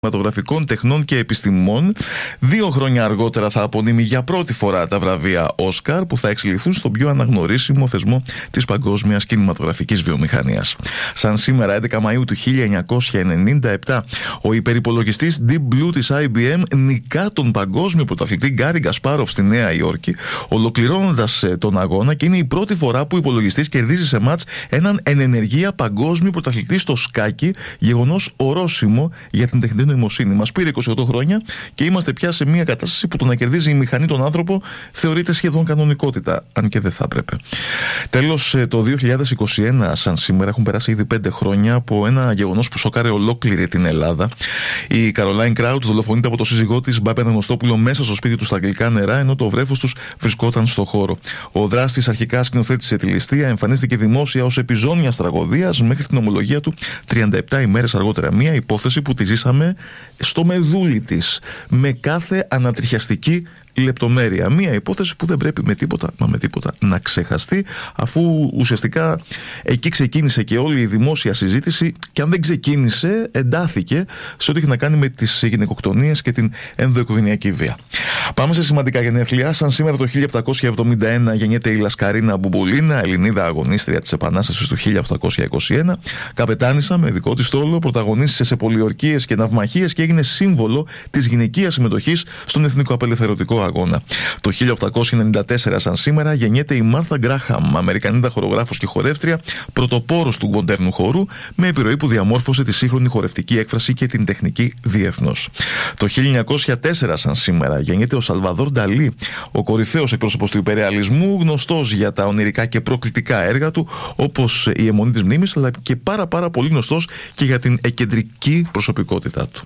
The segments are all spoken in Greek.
κινηματογραφικών τεχνών και επιστημών. 2 χρόνια αργότερα θα απονείμει για πρώτη φορά τα βραβεία Όσκαρ, που θα εξελιχθούν στον πιο αναγνωρίσιμο θεσμό της παγκόσμιας κινηματογραφικής βιομηχανίας. Σαν σήμερα, 11 Μαΐου του 1997, ο υπερυπολογιστής Deep Blue της IBM νικά τον παγκόσμιο πρωταθλητή Γκάρι Γκασπάροφ στη Νέα Υόρκη, ολοκληρώνοντας τον αγώνα, και είναι η πρώτη φορά που ο υπολογιστής κερδίζει σε μάτς έναν εν ενεργεία παγκόσμιο πρωταθλητή στο σκάκι, γεγονός ορόσημο για την τεχνητή νοημοσύνη. Μας πήρε 28 χρόνια και είμαστε πια σε μια κατάσταση που το να κερδίζει η μηχανή τον άνθρωπο θεωρείται σχεδόν κανονικότητα, αν και δεν θα έπρεπε. Τέλος, το 2021, σαν σήμερα, έχουν περάσει ήδη 5 χρόνια από ένα γεγονός που σοκάρε ολόκληρη την Ελλάδα. Η Καρολάιν Κράουτς δολοφονείται από το σύζυγό της, Μπάπη Αναγνωστόπουλο, μέσα στο σπίτι του στα αγγλικά νερά, ενώ το βρέφος τους βρισκόταν στο χώρο. Ο δράστης αρχικά σκηνοθέτησε τη ληστεία, εμφανίστηκε δημόσια ως επιζώνιας τραγωδίας μέχρι την ομολογία του 37 ημέρες αργότερα. Μια υπόθεση που τη ζήσαμε στο μεδούλι της, με κάθε ανατριχιαστική λεπτομέρεια. Μία υπόθεση που δεν πρέπει με τίποτα να ξεχαστεί, αφού ουσιαστικά εκεί ξεκίνησε και όλη η δημόσια συζήτηση, και αν δεν ξεκίνησε, εντάθηκε σε ό,τι έχει να κάνει με τις γυναικοκτονίες και την ενδοοικογενειακή βία. Πάμε σε σημαντικά γενέθλια. Σαν σήμερα το 1771 γεννιέται η Λασκαρίνα Μπουμπουλίνα, Ελληνίδα αγωνίστρια της Επανάστασης του 1821. Καπετάνισσα με δικό της στόλο, πρωταγωνίστησε σε πολιορκίες και ναυμαχίες και έγινε σύμβολο της γυναικείας συμμετοχής στον εθνικό απελευθερωτικό αγώνα. Το 1894, σαν σήμερα, γεννιέται η Μάρθα Γκράχαμ, Αμερικανίδα χορογράφος και χορεύτρια, πρωτοπόρος του μοντέρνου χορού, με επιρροή που διαμόρφωσε τη σύγχρονη χορευτική έκφραση και την τεχνική διεθνώς. Το 1904, σαν σήμερα, γεννιέται ο Σαλβαδόρ Νταλί, ο κορυφαίος εκπρόσωπος του υπερεαλισμού, γνωστός για τα ονειρικά και προκλητικά έργα του, όπως η Αιμονή της Μνήμης, αλλά και πάρα πολύ γνωστός και για την εκκεντρική προσωπικότητά του.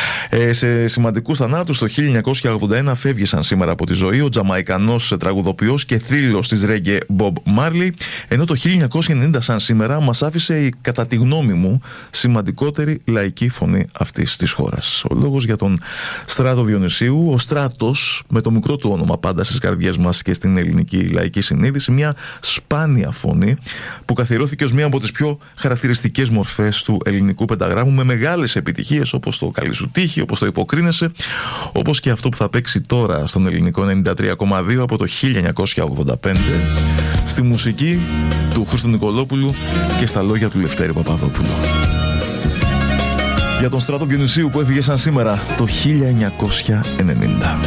Σε σημαντικούς θανάτους, το 1981 φεύγει σαν σήμερα από τη ζωή ο Τζαμαϊκανός τραγουδοποιός και θρύλος της ρέγγε Bob Marley, ενώ το 1990, σαν σήμερα, μας άφησε η, κατά τη γνώμη μου, σημαντικότερη λαϊκή φωνή αυτής της χώρας. Ο λόγος για τον Στράτο Διονυσίου, ο Στράτος, με το μικρό του όνομα πάντα στις καρδιές μας και στην ελληνική λαϊκή συνείδηση, μια σπάνια φωνή που καθιερώθηκε ως μία από τις πιο χαρακτηριστικές μορφές του ελληνικού πενταγράμμου, με μεγάλες επιτυχίες όπως το Καλή σου τύχη, όπως το Υποκρίνεσαι, όπως και αυτό που θα παίξει τώρα στον ελληνικό 93,2 από το 1985, στη μουσική του Χρήστου Νικολόπουλου και στα λόγια του Λευτέρη Παπαδόπουλου. Για τον Στράτο Διονυσίου που έφυγε σαν σήμερα το 1990.